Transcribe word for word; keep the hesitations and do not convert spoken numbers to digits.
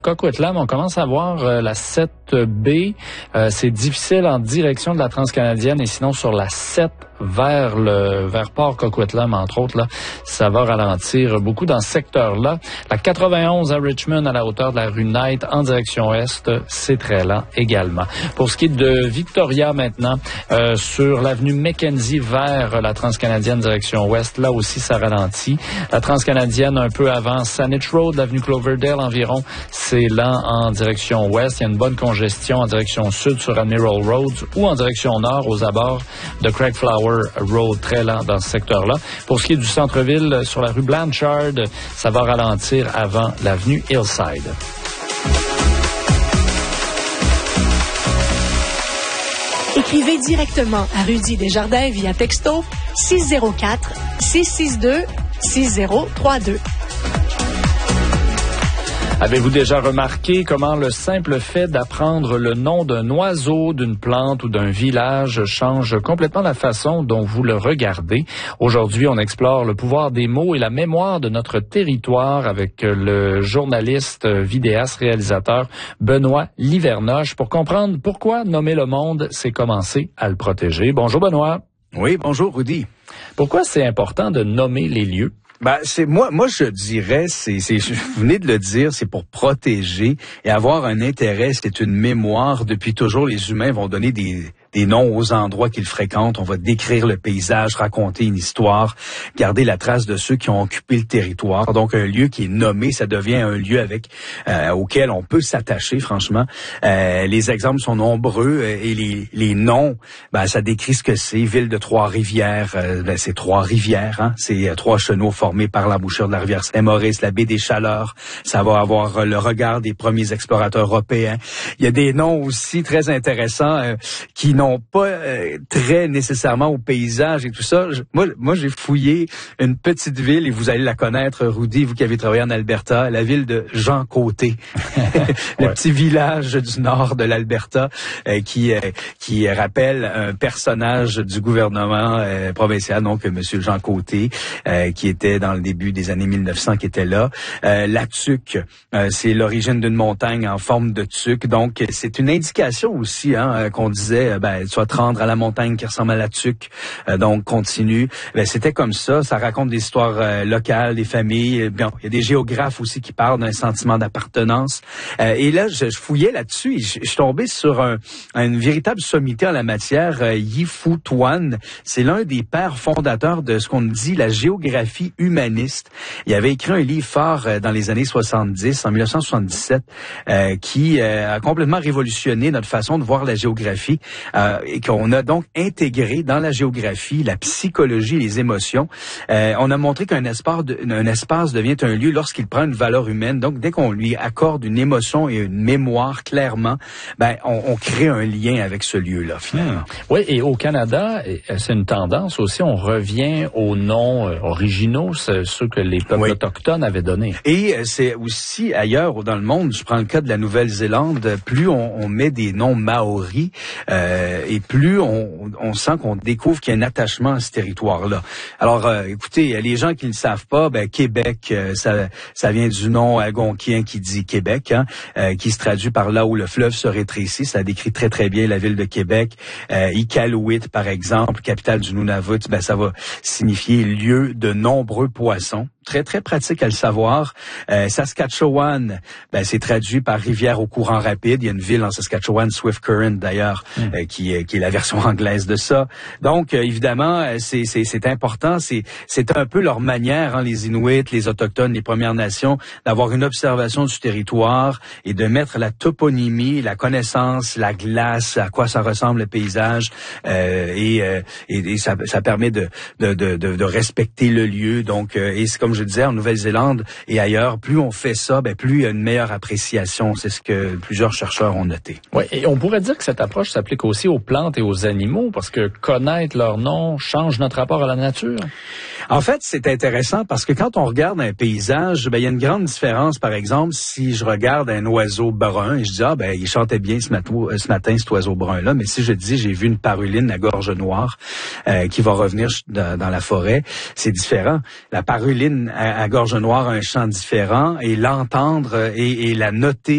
Coquitlam, on commence à voir euh, la sept B. Euh, c'est difficile en direction de la Transcanadienne et sinon sur la sept vers le vers Port Coquitlam, entre autres, là, ça va ralentir beaucoup dans ce secteur-là. La quatre-vingt-onze à Richmond, à la hauteur de la rue Knight, en direction est, c'est très lent également. Pour ce qui est de Victoria maintenant, euh, sur l'avenue Mackenzie vers la Transcanadienne direction ouest, là aussi ça ralentit. La Transcanadienne un peu avant Saanich Road, l'avenue Cloverdale environ, c'est lent en direction ouest. Il y a une bonne congestion en direction sud sur Admiral Road ou en direction nord aux abords de Craigflower Road, très lent dans ce secteur-là. Pour ce qui est du centre-ville, sur la rue Blanchard, ça va ralentir avant l'avenue Hillside. Écrivez directement à Rudy Desjardins via texto six zéro quatre, six six deux, six zéro trois deux. Avez-vous déjà remarqué comment le simple fait d'apprendre le nom d'un oiseau, d'une plante ou d'un village change complètement la façon dont vous le regardez? Aujourd'hui, on explore le pouvoir des mots et la mémoire de notre territoire avec le journaliste, vidéaste, réalisateur Benoît Livernoche pour comprendre pourquoi nommer le monde, c'est commencer à le protéger. Bonjour Benoît. Oui, bonjour Rudy. Pourquoi c'est important de nommer les lieux? Ben, c'est moi, moi je dirais, c'est, c'est, vous venez de le dire, c'est pour protéger et avoir un intérêt, c'est une mémoire. Depuis toujours, les humains vont donner des, des noms aux endroits qu'ils fréquentent. On va décrire le paysage, raconter une histoire, garder la trace de ceux qui ont occupé le territoire. Donc, un lieu qui est nommé, ça devient un lieu avec euh, auquel on peut s'attacher, franchement. Euh, les exemples sont nombreux euh, et les, les noms, ben, ça décrit ce que c'est. Ville de Trois-Rivières, euh, ben, c'est Trois-Rivières, hein? C'est euh, trois chenaux formés par l'embouchure de la rivière Saint-Maurice, la baie des Chaleurs. Ça va avoir le regard des premiers explorateurs européens. Il y a des noms aussi très intéressants euh, qui n'ont pas euh, très nécessairement au paysage et tout ça. Je, moi, moi, j'ai fouillé une petite ville, et vous allez la connaître, Rudy, vous qui avez travaillé en Alberta, la ville de Jean Côté. Le ouais. petit village du nord de l'Alberta euh, qui, euh, qui rappelle un personnage du gouvernement euh, provincial, donc M. Jean Côté, euh, qui était dans le début des années mille neuf cents, qui était là. Euh, la tuque, euh, c'est l'origine d'une montagne en forme de tuque. Donc, c'est une indication aussi hein, qu'on disait, ben, tu vas te rendre à la montagne qui ressemble à la tuque. Euh, donc, continue. Ben, c'était comme ça. Ça raconte des histoires euh, locales, des familles. Bon, il y a des géographes aussi qui parlent d'un sentiment d'appartenance. Euh, et là, je, je fouillais là-dessus et je, je suis tombé sur un, une véritable sommité en la matière. Euh, Yi Fu Tuan, c'est l'un des pères fondateurs de ce qu'on dit la géographie humaniste. Il avait écrit un livre fort euh, dans les années soixante-dix, en mille neuf cent soixante-dix-sept, euh, qui euh, a complètement révolutionné notre façon de voir la géographie euh, et qu'on a donc intégré dans la géographie la psychologie et les émotions. Euh, on a montré qu'un espace, de, un espace devient un lieu lorsqu'il prend une valeur humaine. Donc, dès qu'on lui accorde une émotion et une mémoire clairement, ben on, on crée un lien avec ce lieu-là, finalement. Mmh. Oui, et au Canada, c'est une tendance aussi, on revient aux noms euh, originaux, ceux que les peuples oui. autochtones avaient donnés. Et c'est aussi ailleurs dans le monde, je prends le cas de la Nouvelle-Zélande, plus on, on met des noms maoris euh, et plus on, on sent qu'on découvre qu'il y a un attachement à ce territoire-là. Alors, euh, écoutez, les gens qui ne le savent pas, ben Québec, euh, ça, ça vient du nom algonquien qui dit Québec, hein, euh, qui se traduit par là où le fleuve se rétrécit. Ça décrit très très bien la ville de Québec. Euh, Iqaluit, par exemple, capitale du Nunavut, ben ça va signifier lieu de nombreux poissons. Très, très pratique à le savoir. Euh, Saskatchewan, ben, c'est traduit par rivière au courant rapide. Il y a une ville en Saskatchewan, Swift Current d'ailleurs, mm. euh, qui, euh, qui est la version anglaise de ça. Donc, euh, évidemment, c'est, c'est, c'est important. C'est, c'est un peu leur manière, hein, les Inuits, les Autochtones, les Premières Nations, d'avoir une observation du territoire et de mettre la toponymie, la connaissance, la glace, à quoi ça ressemble le paysage. Euh, et, euh, et, et ça, ça permet de, de, de, de, de respecter le lieu. Donc, euh, et c'est comme je disais, en Nouvelle-Zélande et ailleurs, plus on fait ça, ben plus il y a une meilleure appréciation. C'est ce que plusieurs chercheurs ont noté. Oui, et on pourrait dire que cette approche s'applique aussi aux plantes et aux animaux, parce que connaître leur nom change notre rapport à la nature. En fait, c'est intéressant parce que quand on regarde un paysage, ben il y a une grande différence. Par exemple, si je regarde un oiseau brun et je dis ah ben il chantait bien ce matin, ce matin cet oiseau brun là, mais si je dis j'ai vu une paruline à gorge noire euh, qui va revenir dans, dans la forêt, c'est différent. La paruline à, à gorge noire a un chant différent et l'entendre et, et la noter